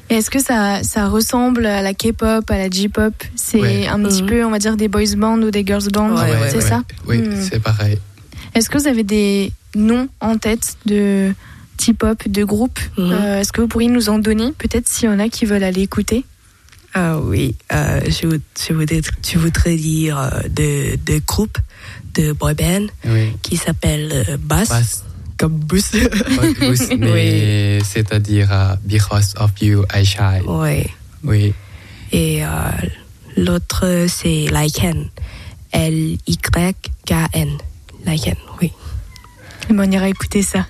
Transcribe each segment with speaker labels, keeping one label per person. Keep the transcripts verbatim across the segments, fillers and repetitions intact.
Speaker 1: Et est-ce que ça, ça ressemble à la K-pop, à la J-pop? C'est ouais. un petit mmh. peu, on va dire, des boys bands ou des girls bands,
Speaker 2: ouais, ouais,
Speaker 1: c'est
Speaker 2: ouais.
Speaker 1: ça?
Speaker 2: Oui, mmh. c'est pareil.
Speaker 1: Est-ce que vous avez des noms en tête de T-pop, de groupes? mmh. euh, Est-ce que vous pourriez nous en donner, peut-être, s'il y en a qui veulent aller écouter?
Speaker 3: Ah oui, euh, je, je, voudrais, je voudrais dire euh, de, de groupes de boy band oui. qui s'appellent euh, Bass. Bass. Comme Boost.
Speaker 2: Boost, mais oui. c'est-à-dire uh, Because of You, I Shine.
Speaker 3: Oui.
Speaker 2: Oui.
Speaker 3: Et euh, l'autre, c'est Lycan. L Y K N. Lycan, oui.
Speaker 1: Bon, on ira écouter ça.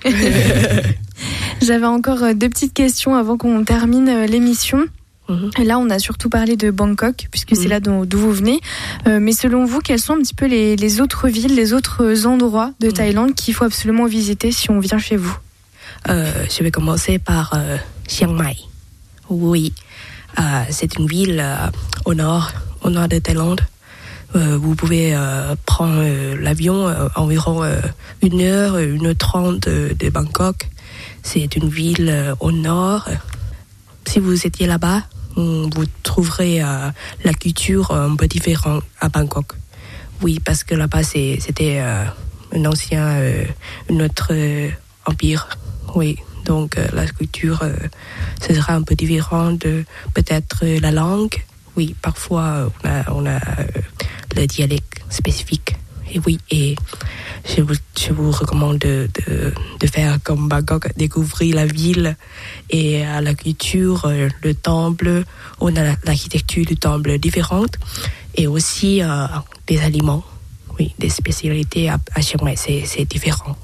Speaker 1: J'avais encore deux petites questions avant qu'on termine l'émission. Mmh. Là, on a surtout parlé de Bangkok, puisque mmh. c'est là d'où, d'où vous venez. Euh, mais selon vous, quelles sont un petit peu les, les autres villes, les autres endroits de mmh. Thaïlande qu'il faut absolument visiter si on vient chez vous?
Speaker 3: euh, Je vais commencer par euh, Chiang Mai. Oui, euh, c'est une ville euh, au nord, au nord de Thaïlande. Euh, vous pouvez euh, prendre euh, l'avion euh, environ euh, une heure, une heure trente de, de Bangkok. C'est une ville euh, au nord. Si vous étiez là-bas, vous trouverez euh, la culture un peu différente à Bangkok. Oui, parce que là-bas, c'est, c'était euh, un ancien, euh, un autre euh, empire. Oui, donc euh, la culture, euh, ce sera un peu différent de peut-être euh, la langue. Oui, parfois, on a, on a euh, le dialecte spécifique. Et oui, et je vous, je vous recommande de, de, de faire comme Bangkok, découvrir la ville et euh, la culture, euh, le temple. On a l'architecture du temple différente et aussi euh, des aliments, oui, des spécialités à, à Chiang Mai, c'est, c'est différent.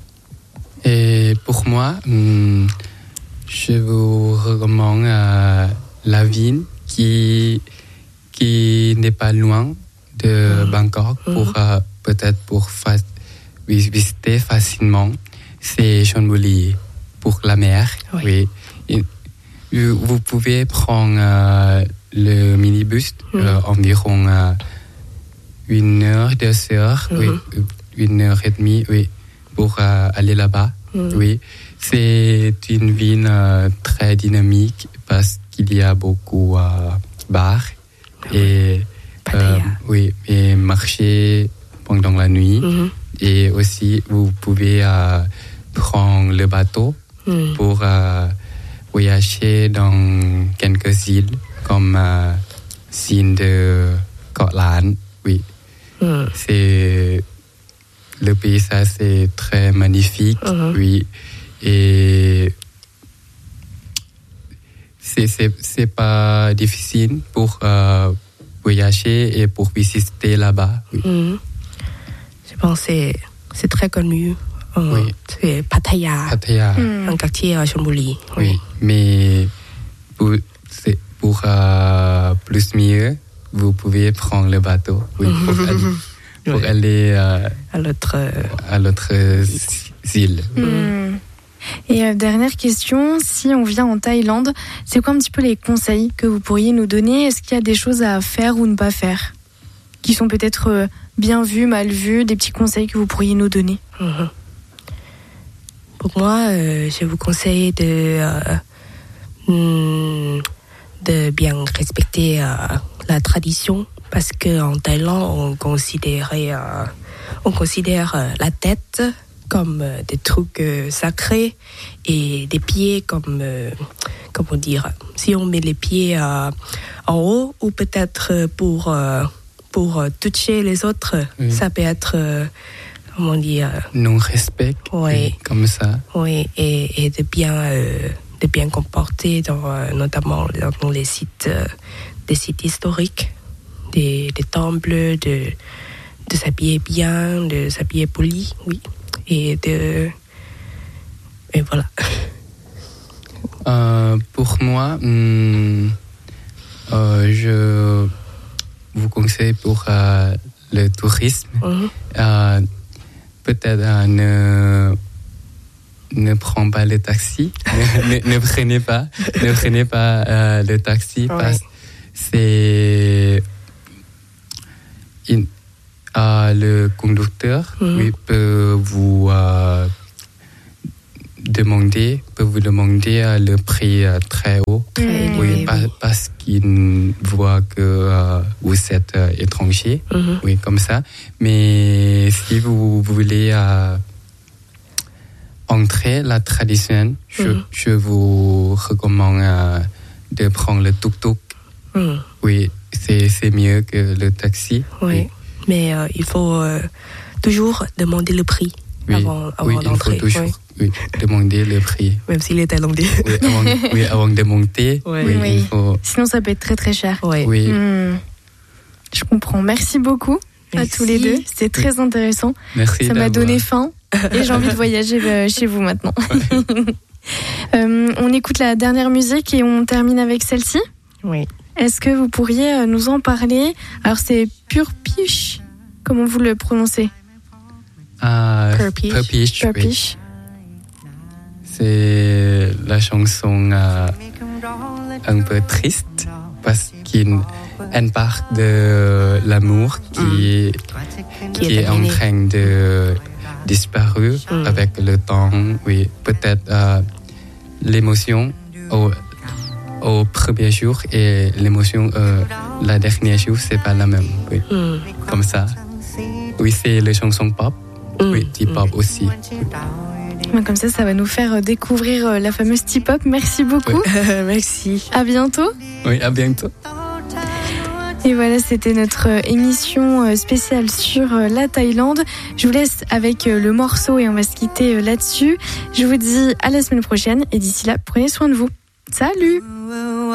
Speaker 2: Et pour moi, hum, je vous recommande euh, la ville qui, qui n'est pas loin de mmh. Bangkok pour... Mmh. Euh, peut-être pour fa- visiter facilement, c'est Chonburi pour la mer. Oui. Oui. Et vous pouvez prendre euh, le minibus mmh. euh, environ euh, une heure, deux heures, mmh. oui, une heure et demie, oui, pour euh, aller là-bas. Mmh. Oui. C'est une ville euh, très dynamique parce qu'il y a beaucoup de euh, bars mmh. et euh, oui, et marchés pendant la nuit. Mm-hmm. Et aussi, vous pouvez euh, prendre le bateau mm. pour euh, voyager dans quelques îles comme euh, l'île de Koh Lan. Oui. Mm. C'est, le paysage est très magnifique. Mm-hmm. Oui. Et c'est, c'est, c'est pas difficile pour euh, voyager et pour visiter là-bas. Oui.
Speaker 3: Mm. Je pense que c'est, c'est très connu. Euh,
Speaker 2: oui.
Speaker 3: C'est Pattaya,
Speaker 2: Pattaya.
Speaker 3: Mm. un quartier à Chonburi.
Speaker 2: Oui. oui, mais pour, c'est pour euh, plus mieux, vous pouvez prendre le bateau oui, pour aller, pour oui. aller euh,
Speaker 3: à l'autre,
Speaker 2: à l'autre île.
Speaker 1: Mm. Et euh, dernière question, si on vient en Thaïlande, c'est quoi un petit peu les conseils que vous pourriez nous donner? Est-ce qu'il y a des choses à faire ou ne pas faire qui sont peut-être euh, bien vus, mal vus, des petits conseils que vous pourriez nous donner?
Speaker 3: Mmh. Pour moi, euh, je vous conseille de, euh, de bien respecter euh, la tradition parce qu'en Thaïlande, on, considérait, euh, on considère euh, la tête comme euh, des trucs euh, sacrés et des pieds comme, euh, comment dire, si on met les pieds euh, en haut ou peut-être pour... Euh, pour euh, toucher les autres, oui. ça peut être, euh, comment dire...
Speaker 2: Non-respect,
Speaker 3: oui.
Speaker 2: comme ça.
Speaker 3: Oui, et, et de, bien, euh, de bien comporter, dans, euh, notamment dans les sites, euh, des sites historiques, des, des temples, de, de s'habiller bien, de s'habiller poli, oui, et de... Et voilà.
Speaker 2: Euh, pour moi, hum, euh, je... vous conseille pour euh, le tourisme, mmh. euh, peut-être euh, ne, ne prends pas le taxi, ne, ne, ne prenez pas, ne prenez pas euh, le taxi oui. parce que c'est in, euh, le conducteur mmh. oui, peut vous euh, demander, peut vous demander euh, le prix euh, très haut.
Speaker 3: Très
Speaker 2: oui,
Speaker 3: élevé,
Speaker 2: pas-
Speaker 3: oui.
Speaker 2: parce qu'ils voient que euh, vous êtes euh, étranger.
Speaker 3: Mhm.
Speaker 2: Oui, comme ça. Mais si vous voulez euh, entrer la tradition, je,
Speaker 3: Mhm.
Speaker 2: je vous recommande euh, de prendre le tuk-tuk.
Speaker 3: Mhm.
Speaker 2: Oui, c'est, c'est mieux que le taxi.
Speaker 3: Oui. Mais euh, il faut euh, toujours demander le prix
Speaker 2: Oui,
Speaker 3: avant, avant
Speaker 2: oui, il faut
Speaker 3: d'entrer.
Speaker 2: toujours
Speaker 3: oui.
Speaker 2: oui, demander le prix.
Speaker 3: Même s'il est thaïlandais.
Speaker 2: Oui, avant, oui, avant de monter,
Speaker 3: Oui.
Speaker 2: oui,
Speaker 1: Oui.
Speaker 2: il faut.
Speaker 1: Sinon, ça peut être très très cher.
Speaker 3: Oui.
Speaker 2: Oui,
Speaker 1: Hmm. Je comprends. Merci beaucoup à
Speaker 3: Merci.
Speaker 1: tous les deux. C'était très intéressant.
Speaker 2: merci.
Speaker 1: Ça m'a
Speaker 2: d'avoir-
Speaker 1: donné faim et j'ai envie de voyager euh, chez vous maintenant. Euh, on écoute la dernière musique et on termine avec celle-ci.
Speaker 3: Oui.
Speaker 1: Est-ce que vous pourriez euh, nous en parler? Alors c'est Purpish, comment vous le prononcez?
Speaker 2: Ah,
Speaker 3: Purpish.
Speaker 2: Purpish, oui.
Speaker 1: Purpish.
Speaker 2: C'est la chanson euh, un peu triste parce qu'elle parle de l'amour qui,
Speaker 3: Qui
Speaker 2: qui
Speaker 3: est
Speaker 2: est en
Speaker 3: terminé.
Speaker 2: train de disparaître
Speaker 3: Mm.
Speaker 2: avec le temps. Oui, peut-être euh, l'émotion au, au premier jour et l'émotion euh, la dernière jour, c'est pas la même. Oui,
Speaker 3: Mm.
Speaker 2: comme ça. Oui, c'est les chansons pop.
Speaker 3: Mm.
Speaker 2: Oui, T-pop aussi.
Speaker 1: Ouais, Comme ça, ça va nous faire euh, découvrir euh, la fameuse T-pop. Merci beaucoup.
Speaker 3: Merci.
Speaker 1: À bientôt.
Speaker 2: Oui, à bientôt.
Speaker 1: Et voilà, c'était notre euh, émission euh, spéciale sur euh, la Thaïlande. Je vous laisse avec euh, le morceau et on va se quitter euh, là-dessus. Je vous dis à la semaine prochaine et d'ici là, prenez soin de vous. Salut!